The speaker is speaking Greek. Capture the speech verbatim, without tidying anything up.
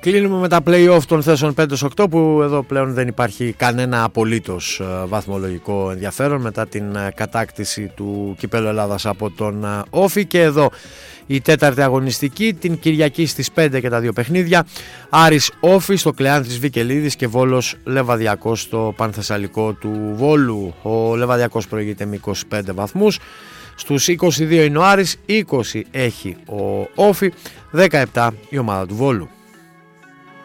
Κλείνουμε με τα play-off των θέσεων πέντε οκτώ, που εδώ πλέον δεν υπάρχει κανένα απολύτως βαθμολογικό ενδιαφέρον μετά την κατάκτηση του Κυπέλλου Ελλάδας από τον Όφη. Και εδώ η τέταρτη αγωνιστική την Κυριακή στις πέντε και τα δύο παιχνίδια. Άρης Όφη στο Κλεάνθης Βικελίδης και Βόλος Λεβαδιακός στο Πανθεσσαλικό του Βόλου. Ο Λεβαδιακός προηγείται με είκοσι πέντε βαθμούς. Στους είκοσι δύο είναι ο Άρης, είκοσι έχει ο Όφη, δεκαεπτά η ομάδα του Βόλου.